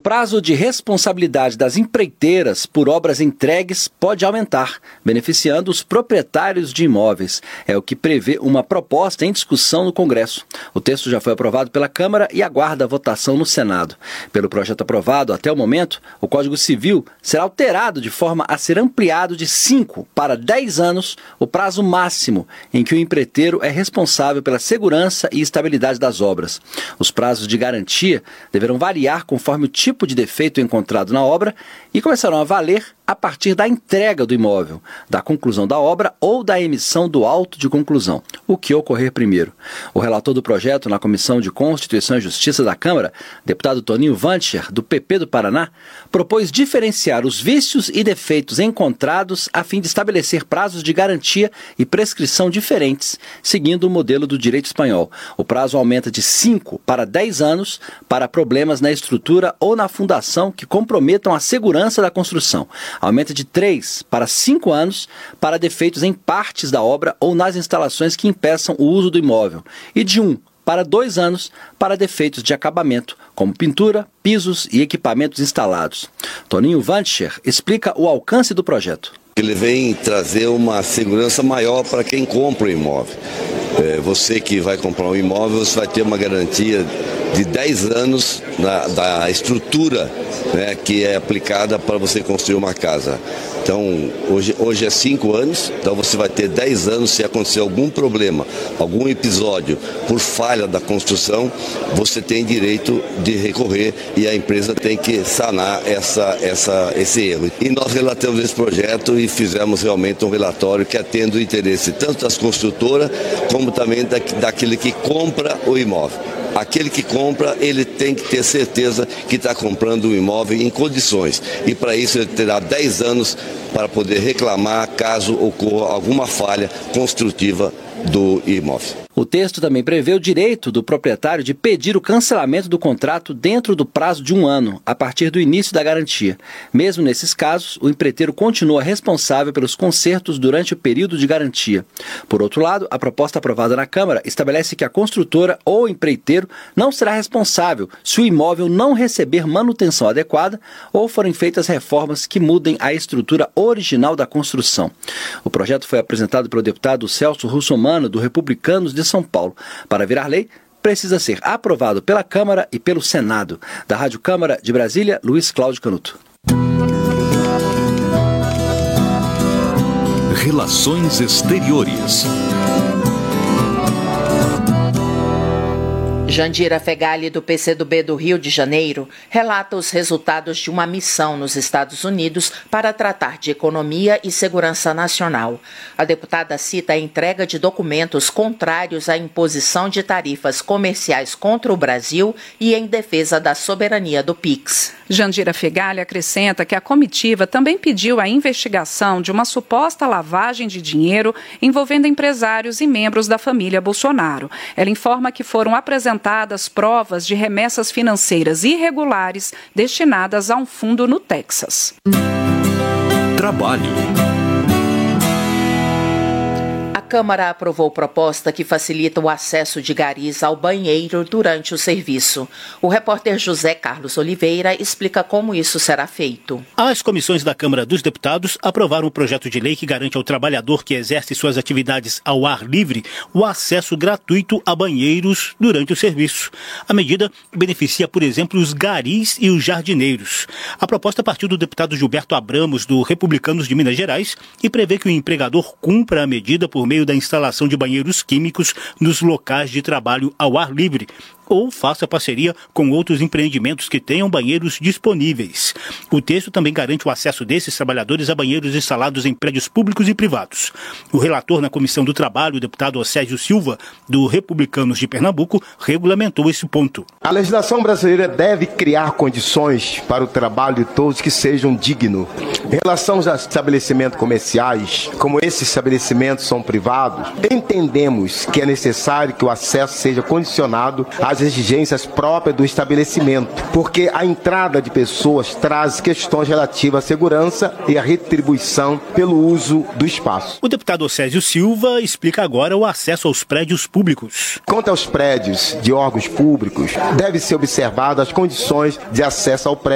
prazo de responsabilidade das empreiteiras por obras entregues pode aumentar, beneficiando os proprietários de imóveis. É o que prevê uma proposta em discussão no Congresso. O texto já foi aprovado pela Câmara e aguarda a votação no Senado. Pelo projeto aprovado, até o momento, o Código Civil será alterado de forma a ser ampliado de 5 para 10 anos o prazo máximo em que o empreiteiro é responsável pela segurança e estabilidade das obras. Os prazos de garantia deverão variar conforme o tipo de defeito encontrado na obra e começarão a valer a partir da entrega do imóvel, da conclusão da obra ou da emissão do auto de conclusão, o que ocorrer primeiro. O relator do projeto na Comissão de Constituição e Justiça da Câmara, deputado Toninho Vancher, do PP do Paraná, propôs diferenciar os vícios e defeitos encontrados a fim de estabelecer prazos de garantia e prescrição diferentes, seguindo o modelo do direito espanhol. O prazo aumenta de 5 para 10 anos para problemas na estrutura ou na fundação que comprometam a segurança da construção. Aumenta de 3 para 5 anos para defeitos em partes da obra ou nas instalações que impeçam o uso do imóvel. E de 1 para 2 anos para defeitos de acabamento, como pintura, pisos e equipamentos instalados. Toninho Vancher explica o alcance do projeto. Ele vem trazer uma segurança maior para quem compra o imóvel. Você que vai comprar um imóvel, você vai ter uma garantia de 10 anos da estrutura, né, que é aplicada para você construir uma casa. Então, hoje é 5 anos, então você vai ter 10 anos se acontecer algum problema, algum episódio por falha da construção, você tem direito de recorrer e a empresa tem que sanar esse erro. E nós relatamos esse projeto e fizemos realmente um relatório que atende o interesse tanto das construtoras como também daquele que compra o imóvel. Aquele que compra, ele tem que ter certeza que está comprando um imóvel em condições. E para isso ele terá 10 anos para poder reclamar caso ocorra alguma falha construtiva do imóvel. O texto também prevê o direito do proprietário de pedir o cancelamento do contrato dentro do prazo de 1 ano, a partir do início da garantia. Mesmo nesses casos, o empreiteiro continua responsável pelos consertos durante o período de garantia. Por outro lado, a proposta aprovada na Câmara estabelece que a construtora ou o empreiteiro não será responsável se o imóvel não receber manutenção adequada ou forem feitas reformas que mudem a estrutura original da construção. O projeto foi apresentado pelo deputado Celso Russomano, do Republicanos de São Paulo. Para virar lei, precisa ser aprovado pela Câmara e pelo Senado. Da Rádio Câmara de Brasília, Luiz Cláudio Canuto. Relações Exteriores. Jandira Fegali, do PCdoB do Rio de Janeiro, relata os resultados de uma missão nos Estados Unidos para tratar de economia e segurança nacional. A deputada cita a entrega de documentos contrários à imposição de tarifas comerciais contra o Brasil e em defesa da soberania do PIX. Jandira Fegali acrescenta que a comitiva também pediu a investigação de uma suposta lavagem de dinheiro envolvendo empresários e membros da família Bolsonaro. Ela informa que foram apresentadas provas de remessas financeiras irregulares destinadas a um fundo no Texas. Trabalho. A Câmara aprovou proposta que facilita o acesso de garis ao banheiro durante o serviço. O repórter José Carlos Oliveira explica como isso será feito. As comissões da Câmara dos Deputados aprovaram um projeto de lei que garante ao trabalhador que exerce suas atividades ao ar livre o acesso gratuito a banheiros durante o serviço. A medida beneficia, por exemplo, os garis e os jardineiros. A proposta partiu do deputado Gilberto Abramos, do Republicanos de Minas Gerais, e prevê que o empregador cumpra a medida por meio da instalação de banheiros químicos nos locais de trabalho ao ar livre, ou faça parceria com outros empreendimentos que tenham banheiros disponíveis. O texto também garante o acesso desses trabalhadores a banheiros instalados em prédios públicos e privados. O relator na Comissão do Trabalho, o deputado Océsio Silva, do Republicanos de Pernambuco, regulamentou esse ponto. A legislação brasileira deve criar condições para o trabalho de todos que sejam dignos. Em relação aos estabelecimentos comerciais, como esses estabelecimentos são privados, entendemos que é necessário que o acesso seja condicionado às exigências próprias do estabelecimento, porque a entrada de pessoas traz questões relativas à segurança e à retribuição pelo uso do espaço. O deputado Océsio Silva explica agora o acesso aos prédios públicos. Quanto aos prédios de órgãos públicos, deve ser observado as condições de acesso ao prédio